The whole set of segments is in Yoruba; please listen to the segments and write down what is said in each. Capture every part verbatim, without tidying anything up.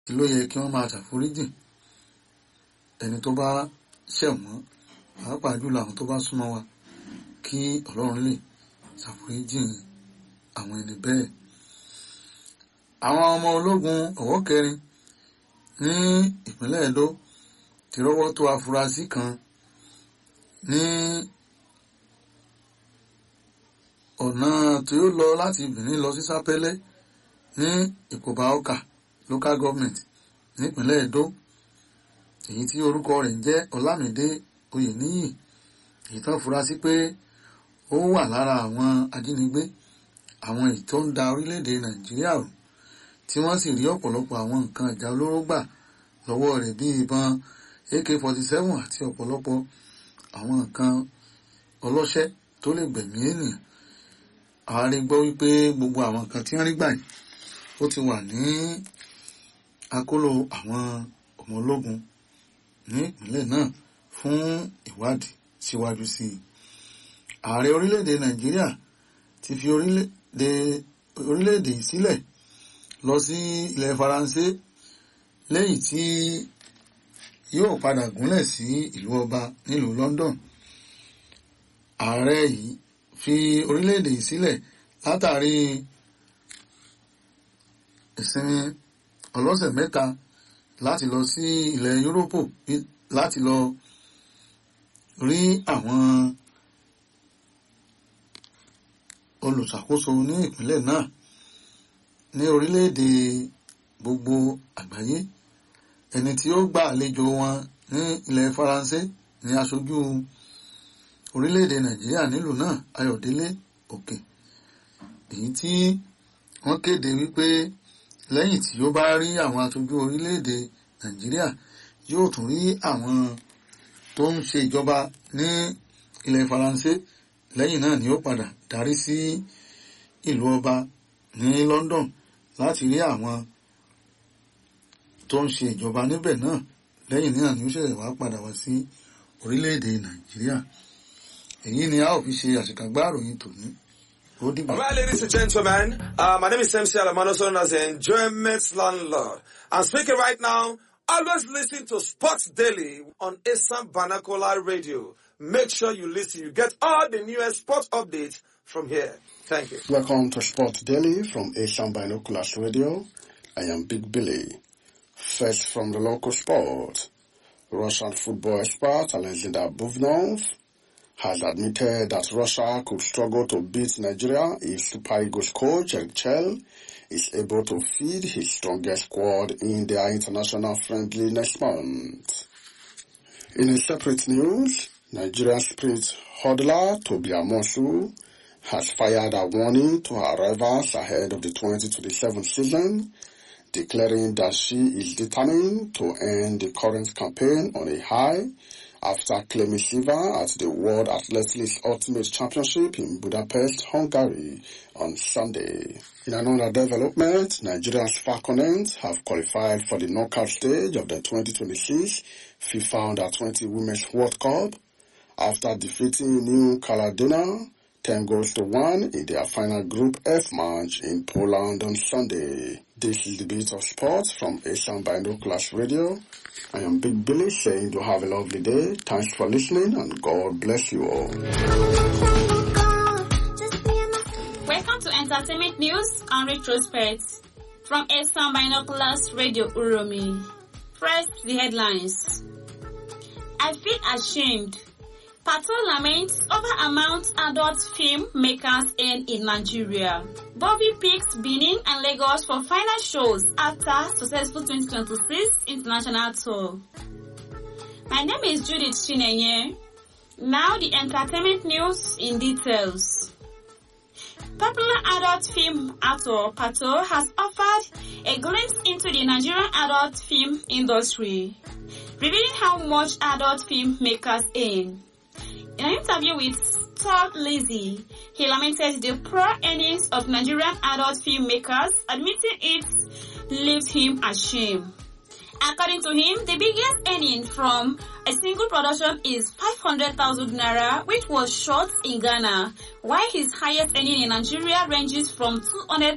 ló yẹ kí wọ́n máa ṣàforíjì ẹni tó bá ṣẹ̀ wọ́n, pàápàá jùlọ àwọn tó bá súnmọ́ wa, kí Ọlọ́run lè ṣàforíjì àwọn ẹni bẹ́ẹ̀. Àwọn ọmọ ológun ọ̀wọ́ kẹrin ní ìpínlẹ̀ Ẹdó ti rọ́wọ́ tó afurasí kan ní ọ̀nà tí ó lọ láti Benin lọ sí Sápẹ́lẹ́ ní Ìkòbá Ọkà local government nípínlẹ̀ Ẹdó, èyí tí orúkọ rẹ̀ ń jẹ́ Ọlámídé Oyèníyì, èyí tán fura sí pé ó wà lára àwọn ajínigbé, àwọn èyí tó ń da orílẹ̀-èdè Nàìjíríà rú, tí wọ́n sì rí ọ̀pọ̀lọpọ̀ àwọn nǹkan ìjà olóró gbà lọ́wọ́ rẹ̀ bíi ìbọn A K forty-seven àti ọ̀pọ̀lọpọ̀ àwọn nǹkan ọlọ́ṣẹ́ tó lè gbẹ̀mí ènìyàn. Ààrẹ gbọ́ wípé gbogbo àwọn nǹkan tí wọ́n rí gbà yìí ó ti wà ní akóló àwọn ọmọ ológun ní ìpínlẹ̀ náà fún ìwádìí síwájú sí i. Ààrẹ orílẹ̀-èdè Nàìjíríà ti fi orílẹ̀-èdè orílẹ̀-èdè sílẹ̀ lọ sí ilẹ̀ Faransé, lẹ́yìn tí yóò padà gúnlẹ̀ sí ìlú ọba nílùú London. Ààrẹ yìí fi orílẹ̀-èdè sílẹ̀ látàrí ìsinmi ọlọ́sẹ̀ mẹ́ta láti lọ sí ilẹ̀ Yúróòpù láti lọ rí àwọn olùṣàkóso ní ìpínlẹ̀ náà ní orílẹ̀-èdè gbogbo àgbáyé. Ẹni tí ó gba àlejò wọn ní ilẹ̀ Faransé ní aṣojú orílẹ̀-èdè Nàìjíríà nílùú náà, Ayọ̀délé Òkè, èyí tí wọ́n kéde wípé lẹ́yìn tí ó bá rí àwọn aṣojú orílẹ̀-èdè Nàìjíríà yóò tún rí àwọn tó ń ṣe ìjọba ní ilẹ̀ Faransé. Lẹ́yìn náà ni ó padà darí sí ìlú ọba ní London láti rí àwọn tó ń ṣe ìjọba níbẹ̀ náà. Lẹ́yìn náà ni ó ṣẹ̀ṣẹ̀ wá padà wá sí orílẹ̀-èdè Nàìjíríà. Èyí ni a ó fi ṣe àṣekágbá ìròyìn tòní. All right, ladies and gentlemen, uh, my name is M C Alamano, known as the Enjoyment Landlord. I'm speaking right now. Always listen to Sports Daily on Asam Banakola Radio. Make sure you listen. You get all the newest sports updates from here. Thank you. Welcome to Sports Daily from Asam Binoculars Radio. I am Big Billy. First from the local sport, Russian football expert Alexander Buvnov has admitted that Russia could struggle to beat Nigeria if Super Eagles coach Chel is able to feed his strongest squad in their international friendly next month. In a separate news, Nigerian sprint hurdler Tobi Amosu has fired a warning to her rivals ahead of the twenty twenty-seven season, declaring that she is determined to end the current campaign on a high after claiming silver at the World Athletics Ultimate Championship in Budapest, Hungary on Sunday. In another development, Nigeria's Falconets have qualified for the knockout stage of the twenty twenty-six FIFA Under twenty Women's World Cup after defeating New Caledonia ten goals to one in their final Group F match in Poland on Sunday. This is the Beat of Sports from Asian Binoculars Radio. I am Big Billy saying you have a lovely day. Thanks for listening and God bless you all. Welcome to Entertainment News and Retrospect from Asian Binoculars Radio Uromi. First, the headlines. I feel ashamed. Pato laments over amount adult film makers earn in Nigeria. Bobby picks Benin and Lagos for final shows after successful twenty twenty-six international tour. My name is Judith Chinenye. Now the entertainment news in details. Popular adult film actor Pato has offered a glimpse into the Nigerian adult film industry, revealing how much adult film makers earn. In an interview with Todd Lizzie, he lamented the poor earnings of Nigerian adult filmmakers, admitting it leaves him ashamed. According to him, the biggest earning from a single production is five hundred thousand naira, which was shot in Ghana, while his highest earning in Nigeria ranges from two hundred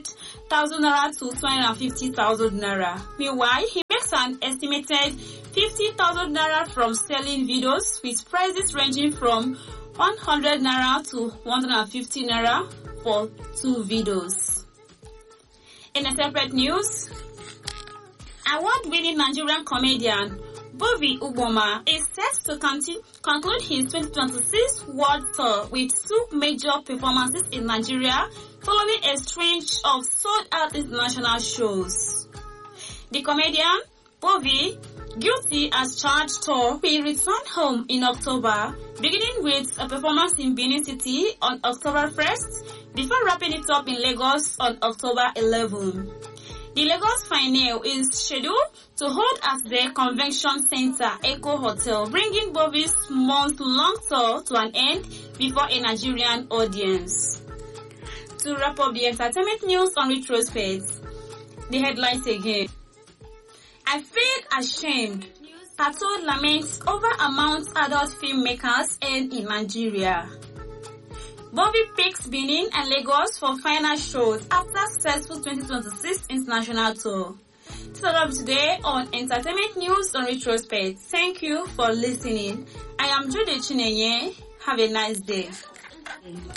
thousand naira to two hundred fifty thousand naira. Meanwhile, he makes an estimated fifty thousand naira from selling videos with prices ranging from one hundred naira to one hundred fifty naira for two videos. In a separate news, award-winning Nigerian comedian Bobby Ugboma is set to continue, conclude his twenty twenty-six World Tour with two major performances in Nigeria following a stretch of sold-out international shows. The comedian, Bobby, guilty as charged tour, will return home in October, beginning with a performance in Benin City on October first, before wrapping it up in Lagos on October eleventh. The Lagos final is scheduled to hold at the Convention Center Echo Hotel, bringing Bobby's month-long tour to an end before a Nigerian audience. To wrap up the entertainment news on retrospect, the headlines again. I feel ashamed. Pato laments over amount adult filmmakers earn in Nigeria. Bobby picks Benin and Lagos for final shows after successful twenty twenty-six international tour. That's all of today on Entertainment News on Retrospect. Thank you for listening. I am Jude Chinenye. Have a nice day.